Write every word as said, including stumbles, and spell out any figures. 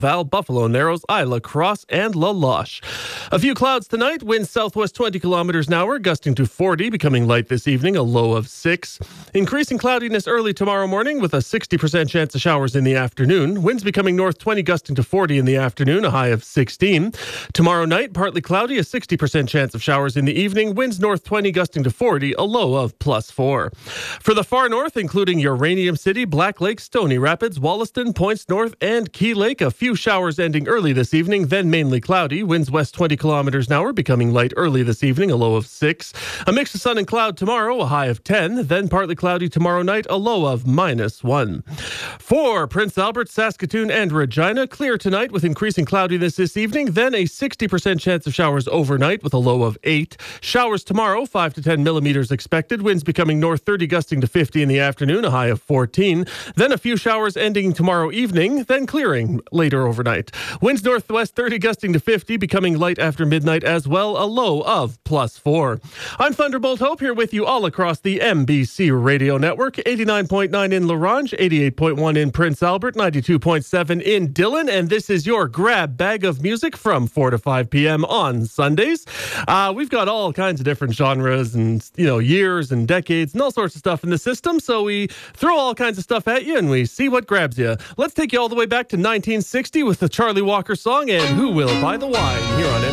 Val, Buffalo Narrows, Isla Crosse, and La Loche. A few clouds tonight, winds southwest twenty kilometers an hour, gusting to forty, becoming light this evening, a low of six. Increasing cloudiness early tomorrow morning with a sixty percent chance of showers in the afternoon. Winds becoming north twenty, gusting to forty in the afternoon, a high of sixteen. Tomorrow night, partly cloudy, a sixty percent chance of showers in the evening. Winds north twenty, gusting to forty, a low of plus four. For the far north, including Uranium City, Black Lake, Stony Rapids, Wollaston, Points North, and Key Lake, a few showers ending early this evening, then mainly cloudy. Winds west twenty kilometers an hour, becoming light early this evening, a low of six. A mix of sun and cloud tomorrow, a high of ten. Then partly cloudy tomorrow night, a low of minus one. For Prince Albert, Saskatoon, and Regina, clear tonight with increasing cloudiness this evening, then a sixty percent chance of showers overnight with a low of eight. Showers tomorrow, five to ten millimeters expected. Winds becoming north thirty, gusting to fifty in the afternoon, a high of fourteen. Then a few showers ending tomorrow evening, then clearing later overnight. Winds northwest thirty, gusting to fifty, becoming light after midnight as well, a low of plus four. I'm Thunderbolt Hope here with you all across the M B C radio network. eighty-nine point nine in La Ronge, eighty-eight point one in Prince Albert, ninety-two point seven in Dillon, and this is your grab bag of music from four to five p.m. on Sundays. Uh, we've got all kinds of different genres and, you know, years and decades and all sorts of stuff in the system, so we throw all kinds of stuff at you and we see what grabs you. Let's take you all the way back to nineteen sixty with the Charlie Walker song and Who Will Buy the Wine here on